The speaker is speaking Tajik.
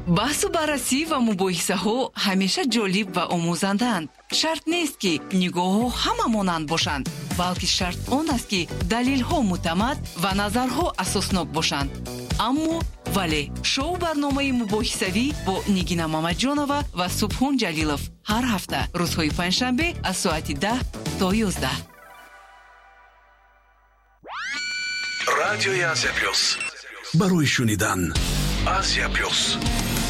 баҳсу баррасӣ ва мубоҳисаҳо ҳамеша ҷолиб ва омӯзанданд. шарт нест ки нигоҳҳо ҳама монанд бошанд, балки шарт он аст ки далелҳо муътамад ва назарҳо асоснок бошанд. аммо вале шоу барномаи мубоҳисавӣ бо Нигина Мамаҷонова ва Субҳон Ҷалилов ҳар ҳафта рӯзҳои панҷшанбе аз соати 10 то 11. радиои Азия плюс барои шунидан Азия плюс.